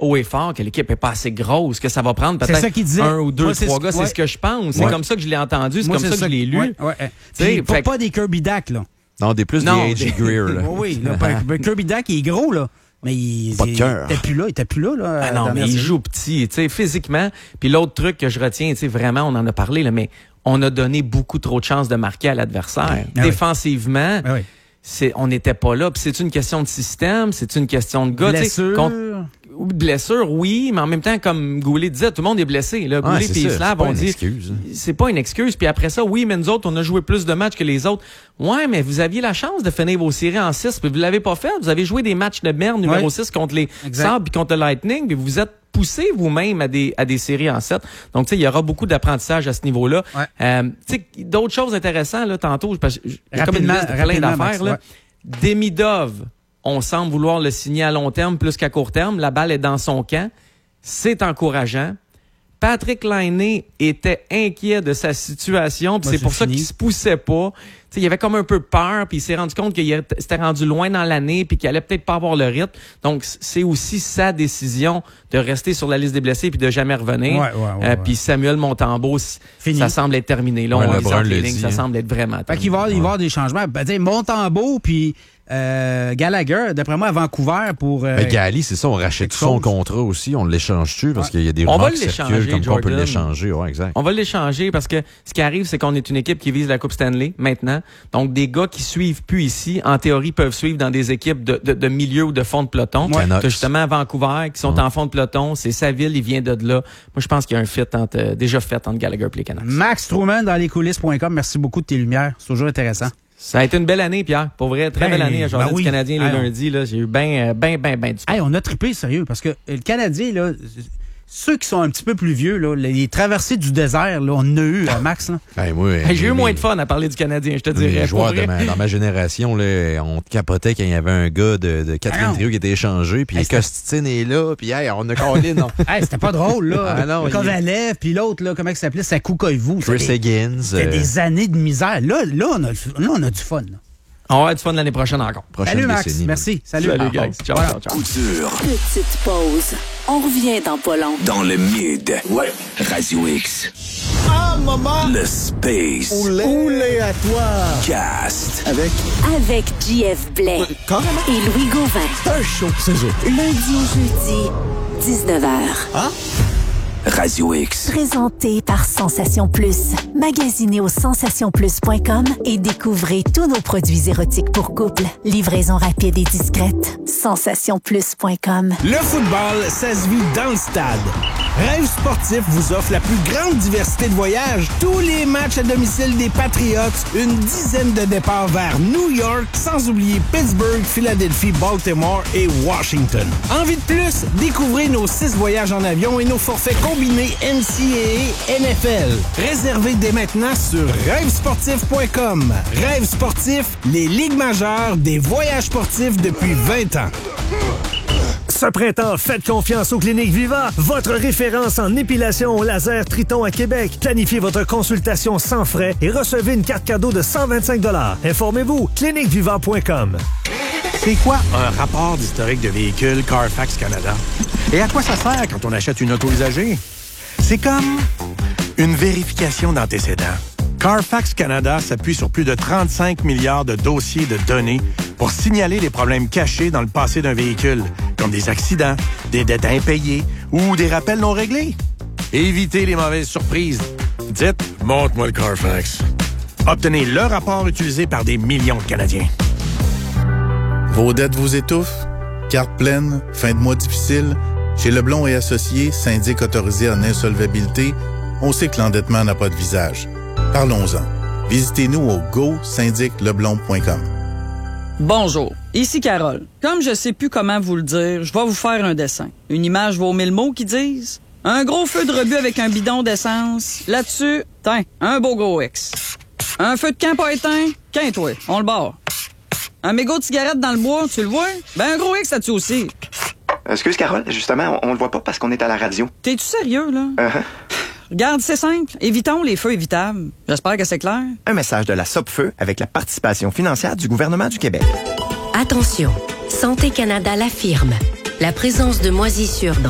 haut et fort que l'équipe est pas assez grosse, que ça va prendre peut-être un ou deux, trois gars. C'est ce que je pense. C'est comme ça que je l'ai entendu, c'est comme ça que je l'ai lu. Pas des Kirby Dack, là. Non, des A.J. Greer, là. Oui, Kirby Dack, il est gros, là. Mais il était plus là. Ah non, mais il joue petit, tu sais, physiquement. Puis l'autre truc que je retiens, tu sais, vraiment, on en a parlé, là, mais on a donné beaucoup trop de chances de marquer à l'adversaire. Défensivement, on n'était pas là. Puis c'est une question de système, c'est une question de gars. Blessure, oui, mais en même temps, comme Goulet disait, tout le monde est blessé. Là. Goulet et Slav, on dit, c'est pas une excuse. Puis après ça, oui, mais nous autres, on a joué plus de matchs que les autres. Ouais, mais vous aviez la chance de finir vos séries en 6, puis vous l'avez pas fait. Vous avez joué des matchs de merde numéro 6 contre les Sabres puis contre le Lightning, puis vous vous êtes poussé vous-même à des séries en 7. Donc, tu sais, il y aura beaucoup d'apprentissage à ce niveau-là. Tu sais, d'autres choses intéressantes, là, tantôt, parce que il y a comme une liste de plein d'affaires, là. Demidov, on semble vouloir le signer à long terme plus qu'à court terme. La balle est dans son camp. C'est encourageant. Patrick Laine était inquiet de sa situation, puis c'est pour ça qu'il se poussait pas. T'sais, il avait comme un peu peur, puis il s'est rendu compte qu'il s'était rendu loin dans l'année, puis qu'il allait peut-être pas avoir le rythme. Donc, c'est aussi sa décision de rester sur la liste des blessés puis de jamais revenir. Puis Samuel Montembeault, ça semble être terminé. Là, on voit les lignes, ça semble être vraiment terminé. Fait qu'il va y avoir des changements. Montembeault, puis Gallagher, d'après moi, à Vancouver pour... Gali, c'est ça, on rachète son contrat aussi, on l'échange-tu parce qu'il y a des rumeurs qui circulent comme quoi on peut l'échanger. Ouais, exact. On va l'échanger parce que ce qui arrive, c'est qu'on est une équipe qui vise la Coupe Stanley maintenant. Donc, des gars qui suivent plus ici, en théorie, peuvent suivre dans des équipes de milieu ou de fond de peloton. Que justement, à Vancouver, qui sont en fond de peloton, c'est sa ville, il vient de là. Moi, je pense qu'il y a un fit déjà fait entre Gallagher et les Canucks. Max Truman dans lescoulisses.com, merci beaucoup de tes lumières. C'est toujours intéressant. Ça a été une belle année, Pierre. Pour vrai, très belle année à Journal du Canadien les lundis. Là, j'ai eu ben du fun. On a trippé, sérieux, parce que le Canadien, là, ceux qui sont un petit peu plus vieux, là, les traversées du désert, là, on a eu, Max. Là. J'ai eu moins de fun à parler du Canadien, je te dirais. Les joueurs dans ma génération, là, on capotait quand il y avait un gars de Catherine Trio qui était échangé, puis Costitine est là, puis on a collé, non. C'était pas drôle, là. Kovalev, puis l'autre, là, comment il s'appelait? Sakou Koivu. Chris Higgins. C'était des années de misère. Là, on a du fun, là. On va avoir du fun l'année prochaine encore. Salut Max, merci. Salut guys. Ciao. Petite pause. On revient dans pas long. Dans le mid. Radio X. Le Space. Oulé à toi. Cast. Avec JF Blais. Et Louis Gauvin. C'est un show, c'est ça. Lundi au jeudi, 19h. Radio X. Présenté par Sensation Plus. Magasinez au sensationsplus.com et découvrez tous nos produits érotiques pour couple. Livraison rapide et discrète. Sensationsplus.com. Le football, ça se vit dans le stade. Rêve Sportif vous offre la plus grande diversité de voyages. Tous les matchs à domicile des Patriots, une dizaine de départs vers New York, sans oublier Pittsburgh, Philadelphie, Baltimore et Washington. Envie de plus? Découvrez nos 6 voyages en avion et nos forfaits combinés NCAA NFL. Réservez dès maintenant sur rêvesportif.com. Rêve Sportif, les ligues majeures des voyages sportifs depuis 20 ans. Ce printemps, faites confiance aux Cliniques Viva, votre référence en épilation au laser Triton à Québec. Planifiez votre consultation sans frais et recevez une carte cadeau de 125 $. Informez-vous, cliniqueviva.com. C'est quoi un rapport d'historique de véhicule Carfax Canada? Et à quoi ça sert quand on achète une auto usagée? C'est comme une vérification d'antécédents. Carfax Canada s'appuie sur plus de 35 milliards de dossiers de données pour signaler les problèmes cachés dans le passé d'un véhicule, comme des accidents, des dettes impayées ou des rappels non réglés. Évitez les mauvaises surprises. Dites « Montre-moi le Carfax ». Obtenez le rapport utilisé par des millions de Canadiens. Vos dettes vous étouffent? Carte pleine? Fin de mois difficile? Chez Leblond et Associés, syndic autorisé en insolvabilité, on sait que l'endettement n'a pas de visage. Parlons-en. Visitez-nous au go-syndicleblond.com. Bonjour, ici Carole. Comme je sais plus comment vous le dire, je vais vous faire un dessin. Une image vaut 1000 mots qui disent un gros feu de rebut avec un bidon d'essence. Là-dessus, tiens, un beau gros X. Un feu de camp pas éteint, qu'un-toi, on le barre. Un mégot de cigarette dans le bois, tu le vois? Ben un gros X là-dessus aussi. Excuse Carole, justement, on le voit pas parce qu'on est à la radio. T'es-tu sérieux, là? Regarde, c'est simple. Évitons les feux évitables. J'espère que c'est clair. Un message de la Sopfeu avec la participation financière du gouvernement du Québec. Attention, Santé Canada l'affirme. La présence de moisissures dans